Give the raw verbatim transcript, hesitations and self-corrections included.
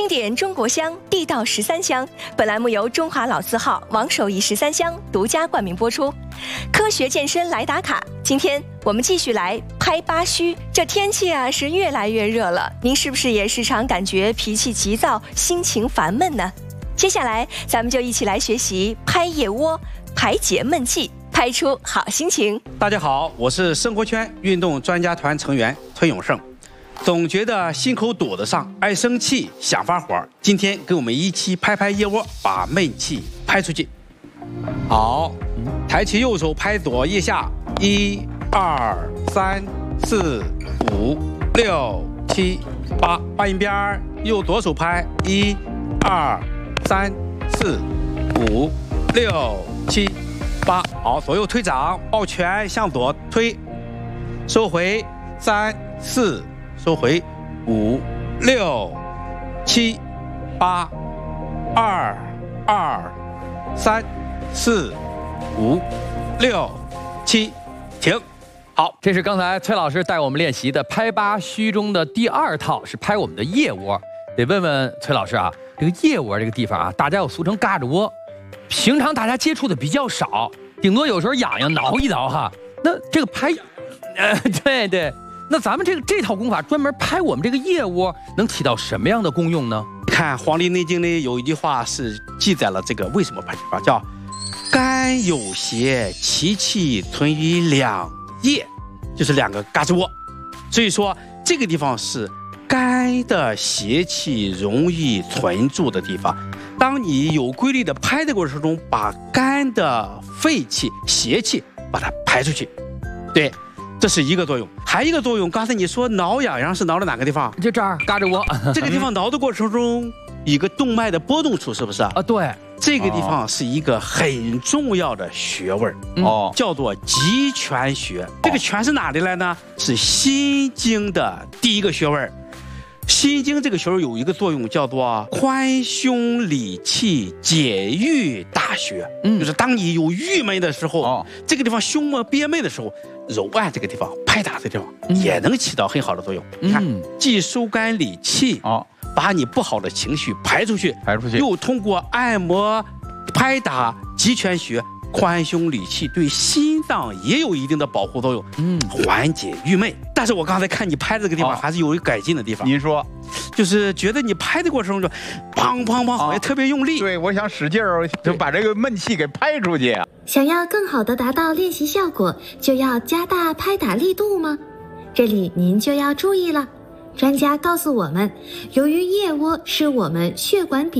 典中国香，地道十三香。本栏目由中华老字号王守义十三香独家冠名播出。科学健身来打卡，今天我们继续来拍八虚。这天气啊是越来越热了，您是不是也时常感觉脾气急躁、心情烦闷呢？接下来咱们就一起来学习拍腋窝，排解闷气，拍出好心情。 大家好，我是生活圈运动专家团成员崔永胜。总觉得心口堵得上，爱生气，想发火。今天跟我们一起拍拍腋窝，把闷气拍出去。好，抬起右手拍左腋下，一、二、三、四、五、六、七、八。换一边，右左手拍，一、二、三、四、五、六、七、八。好，左右推掌，抱拳向左推，收回，三、四。收回，五、六、七、八、二、二、三、四、五、六、七，停。好， 这是刚才崔老师带我们练习的拍八虚中的第二套，是拍我们的腋窝。得问问崔老师啊，这个腋窝这个地方啊，大家又俗称嘎吱窝，平常大家接触的比较少，顶多有时候痒痒挠一挠哈。那这个拍，呃，对对。那咱们这个这套功法专门拍我们这个腋窝，能起到什么样的功用呢？ 看《黄帝内经》里有一句话是记载了这个为什么拍这块，叫“肝有邪，其气存于两腋”，就是两个嘎吱窝。所以说这个地方是肝的邪气容易存住的地方。当你有规律的拍的过程中，把肝的废气、邪气把它排出去，对。这是一个作用，还有一个作用，刚才你说挠痒痒是挠的哪个地方？ 就这儿，嘎吱窝。 这个地方挠的过程中，一个动脉的波动处，是不是啊？ 对， 这个地方是一个很重要的穴位哦， 叫做极泉穴。这个泉是哪里来呢？是心经的第一个穴位。心经这个穴位有一个作用，叫做宽胸理气、解郁大穴。嗯，就是当你有郁闷的时候，哦、这个地方胸闷憋闷的时候，揉按这个地方，拍打这个地方，嗯、也能起到很好的作用。你看，嗯、既收肝理气，哦，把你不好的情绪排出去， 排出去， 又通过按摩、拍打极泉穴。宽胸理气，对心脏也有一定的保护作用，嗯，缓解郁闷。但是我刚才看你拍的这个地方，还是有改进的地方。 您说， 就是觉得你拍的过程中就砰砰砰，好像特别用力。 对，我想使劲儿，就把这个闷气给拍出去啊。 想要更好的达到练习效果，就要加大拍打力度吗？这里您就要注意了。专家告诉我们，由于腋窝是我们血管底